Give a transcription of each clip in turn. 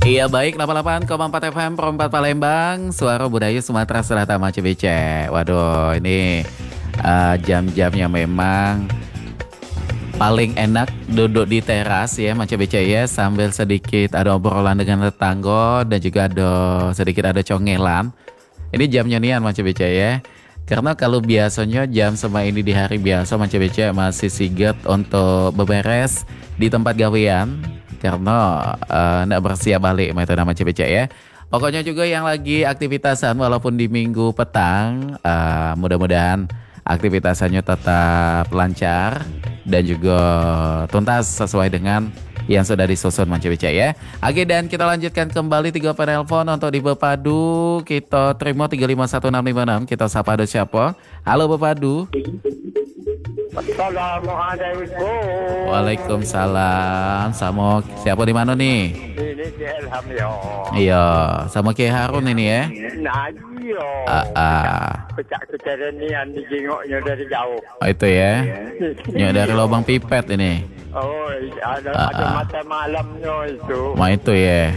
Iya baik, 88,4 FM Perempat Palembang, Suara Budaya Sumatera Selatan Mace Bece. Waduh, ini jam-jamnya memang paling enak duduk di teras ya Mace Bece ya, sambil sedikit ada obrolan dengan tetangga dan juga sedikit ada congelan. Ini jamnya nian Mace Bece ya. Karena kalau biasanya jam sama ini di hari biasa Mace Bece masih siget untuk beberes di tempat gawean karena nak bersiap balik metode nama CPC ya. Pokoknya juga yang lagi aktivitasan walaupun di minggu petang, mudah-mudahan aktivitasannya tetap lancar dan juga tuntas sesuai dengan yang sudah disusun CPC ya. Oke, dan kita lanjutkan kembali 3 penelpon untuk di Bepadu. Kita terima 351656. Kita sapa ada siapa? Halo Bepadu. Assalamualaikum. Waalaikumsalam. Sama siapa di mana nih? Ini si Ilham ya. Iya, sama Kiai Harun ini ya. Nah, iya. Pecah kecerenian dijengoknya dari jauh. Oh itu ya. Nyok dari lubang pipet ini. Oh, ada mata malamnya itu. Wah itu ya.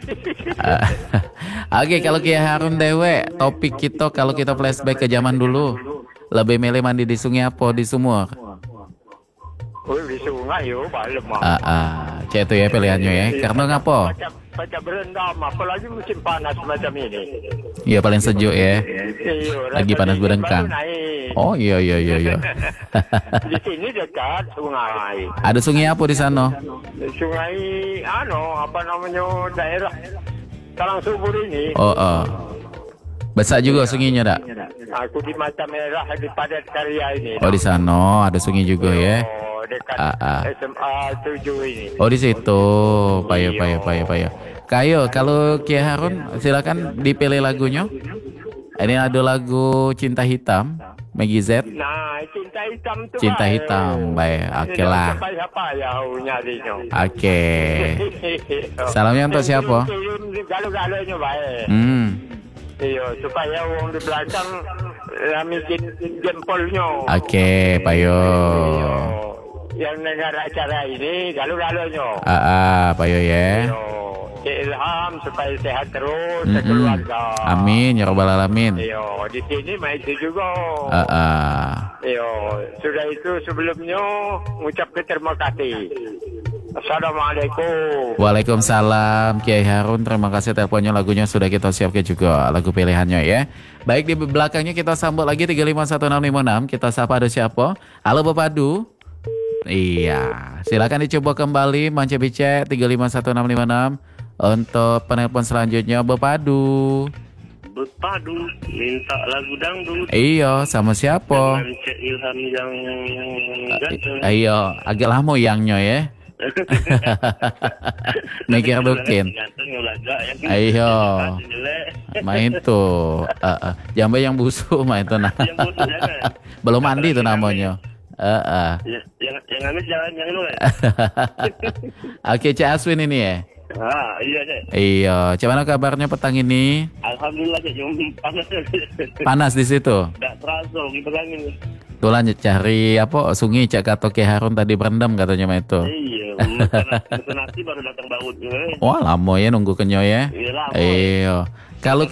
Oke, kalau Kiai Harun dewe, topik kita kalau kita flashback ke zaman dulu, lebih milih mandi di sungai apa di sumur? Oh, di sungai yo, balem. Cek itu ya pilihannya ya. Karena ngapa? Baca berendam, apalagi musim panas macam ini. Iya paling sejuk ya. Iya, Lagi panas berengkang. Oh iya. Di sini dekat sungai. Ada sungai apa di sana? Sungai, apa namanya daerah Talang Subur ini. Oh. Besar juga sungainya dak? Aku di Mata Merah di Padat Karya ini. Oh di sana ada sungai juga ya. Oh, dekat SMA 7 ini. Oh di situ. Payah. Kayo, kalau Kiai Harun silakan dipilih lagunya. Ini ada lagu Cinta Hitam, Maggie Z. Nah, Cinta Hitam tuh. Cinta Hitam, baik. Oke lah. Siapa ya nyarinya? Oke. Salamnya untuk siapa? Galuh-galuhnya baik. Iya, supaya orang di belakang mikir jempolnya. Oke, payo. Yang negara acara ini galuh-galuhnya. Payo ya. Ilham supaya sehat terus sekeluarga. Amin ya rabbal alamin. Iya, di sini masih juga. Iya, sudah itu sebelumnya ngucap terima kasih. Assalamualaikum. Waalaikumsalam Kiai Harun, terima kasih teleponnya, lagunya sudah kita siapkan juga lagu pilihannya ya. Baik, di belakangnya kita sambut lagi 351656. Kita sapa ada siapa? Halo Bepadu. Iya, silakan dicoba kembali Mance Bice 351656 untuk penelpon selanjutnya Bepadu. Bepadu minta lagu dangdut. Iya, sama siapa? Dengan Cek Ilham yang ganteng. Iya, agak lama yangnya ya. Mikir dukin. Ayo main tuh jambe yang busuk main tuh nah. Belum mandi tuh namanya. Yang amis jangan lu ya. Oke, Cik Aswin ini ya. Iya Cek. Iya, gimana kabarnya petang ini? Alhamdulillah Cek, cuma panas. Panas di situ. Enggak terasa kipas angin. Tuh lanjut cari apa sungai Cak Kato Kiai Harun tadi berendam katanya mah itu. Iya, nanti baru datang baut. Wah lama ya nunggu kenyo ya. Iya. Kalau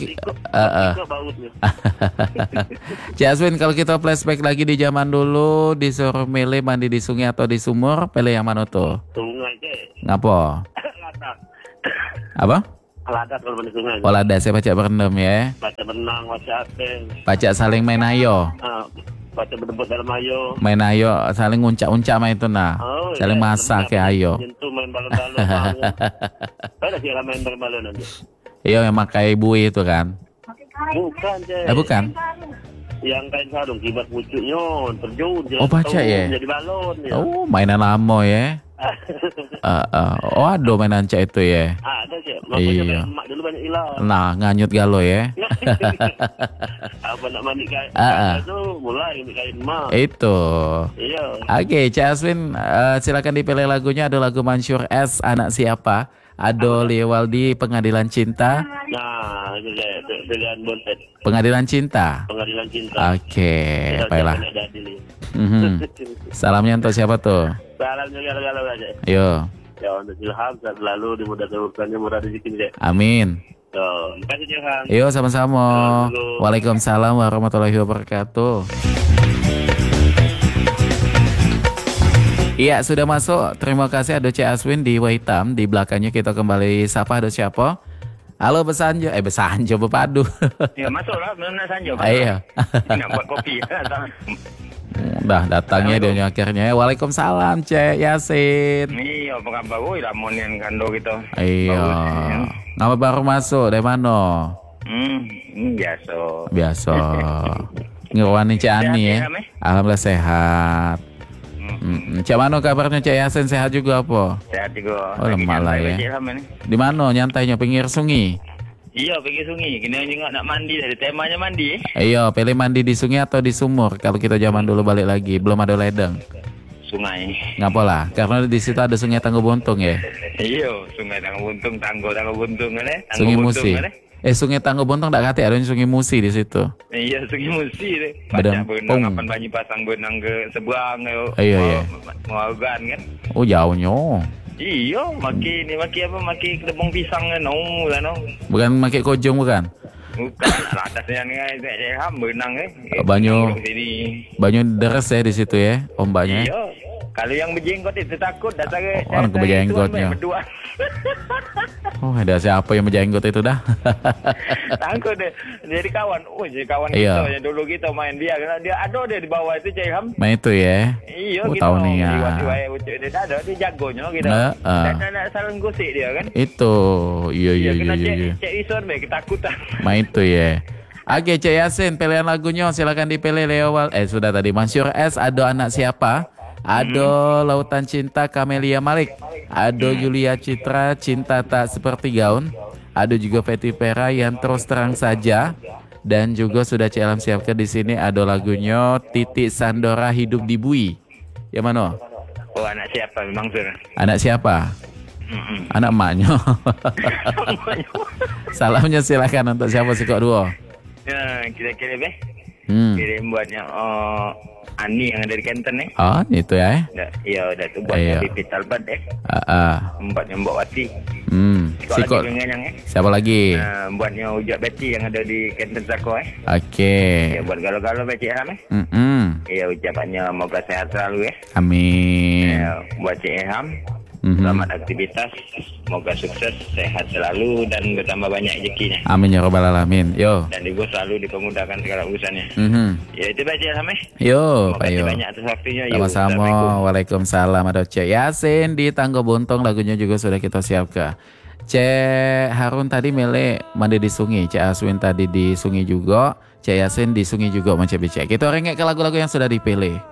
Cik Aswin, kalau kita flashback lagi di zaman dulu, disuruh milih mandi di sungai atau di sumur, pilih yang mana tuh? Sungai Cek. Ngapa? Ladak. Apa? Ladak kalau di sungai. Oh lada, saya baca berendam ya. Baca benang, baca apa? Baca saling main ayo. Baca berdebut dalam ayo. Main ayo, saling uncak-uncak main itu nah. Saling masak kayak ayo. Itu main balon-balon. Ada sih main balon-balon nanti. Iya yang pakai bui itu kan. Bukan Cek. Bukan. Yang kain sarung kibat pucuknya terjun. Oh baca ya. Jadi balon ya. Oh mainan lama ya. Oh ada mainan Cak itu ya. Ada Cek. Makanya emak dulu banyak hilang. Nah nganyut galo ya. Apa nak mandi kain itu mulai mandi kain emak. Itu. Iya. Oke, Cak Aswin, silakan dipilih lagunya. Ada lagu Mansur S, Anak Siapa. Ado Liewaldi, Pengadilan Cinta. Nah, itu pilihan bontet. Pengadilan Cinta. Pengadilan Cinta. Oke, baiklah. Salamnya untuk siapa tuh? Salam juga galau aja. Yo. Ya untuk Ilham sehat selalu dimudahkan urusannya murah rezekinya. Amin. Terima kasih Ilham. Yo sama-sama. Waalaikumsalam warahmatullahi wabarakatuh. Iya sudah masuk. Terima kasih ada Cik Aswin di Waitam. Di belakangnya kita kembali sapa ada siapa? Halo Besanjo. Besanjo Bepadu. Ya masuklah benar Sanjo. Iya. Nak buat kopi. Udah datangnya dia akhirnya. Waalaikumsalam Cik Yasin. Iya apa kabar? Woi lamon yang kando gitu. Iya. Nama baru masuk dari mana? Biasa. Ngewani Cik Ani ya. Alhamdulillah sehat. Cik mana kabarnya Cik Yasin, sehat juga apa? Sehat juga. Oh lemah lah ya. Di mana nyantainya, pinggir sungai? Iya pinggir sungai. Kena juga nak mandi dari temanya mandi. Iya pilih mandi di sungai atau di sumur. Kalau kita zaman dulu balik lagi belum ada ledeng. Sungai. Ngapa lah? Karena di situ ada sungai Tanggo Buntung ya. Iya sungai Tanggo Buntung, Tanggo Buntung kan? Sungai Musi. Sungai Tanggo Buntung tak kate ada sungai Musi di situ. Iya sungai Musi deh. Badan benang apan banyi pasang benang ke seberang. Iya. Mau kan? Oh jauhnya. Iya, maki kedebong pisang kan, Bukan maki kojong bukan? Bukan, atasnya ni benang banyu deres ya di situ ya, ombaknya. Iya. Kalau yang berjenggot itu takut datang orang keberjenggotnya. Oh, ada siapa yang berjenggot itu dah? Takut deh. Jadi kawan. Jadi kawan iya. Kita yang dulu kita main dia ada dia di bawah itu Cik Ham. Main itu ya. Iya gitu. Tahu nih ya. Dia ada dia jagonya gitu. Dan saling gosip dia kan. Itu. Iya. Cik Ison ketakutan. Main itu ya. Oke Cik Yasin, pilihan lagunya silakan dipilih Leowal. Sudah tadi Mansur S, ada anak siapa? Ada Lautan Cinta Camelia Malik. Ada Yulia Citra, Cinta Tak Seperti Gaun. Ada juga Fetty Vera, Yang Terus Terang Saja. Dan juga sudah Cik Alam siapkan di sini ada lagunya Titik Sandora Hidup di Bui. Yang mana? Oh anak siapa memang Sur? Anak siapa? Anak emaknya. Salamnya silakan untuk siapa sih kok dua? Ya kira-kira kirim buatnya Ani yang dari Kenten nih. Oh, itu ya. Iya, udah tuh buatnya Bibi Talbat Buatnya Mbak Wati. Sikot. Siapa lagi? Buatnya Ujak Betty yang ada di Kenten Sako Oke. Ya buat galau-galau Cik Ham Iya, ucapannya moga sehat selalu ya. Amin. Ya, buat Cik Ham. Selamat aktivitas, semoga sukses, sehat selalu dan bertambah banyak rezekinya. Amin ya robbal alamin. Yo. Dan ibu selalu dipermudahkan segala urusannya. Ya itu baca ya Sameh. Yo, Pak Yo. Banyak atas waktunya. Sama-sama. Waalaikumsalam. Ada Cik Yasin di Tanggo Buntung, lagunya juga sudah kita siapkan. Cik Harun tadi milih mandi di sungai, Cik Aswin tadi di sungai juga, Cik Yasin di sungai juga macam Cik. Kita rengek ke lagu-lagu yang sudah dipilih.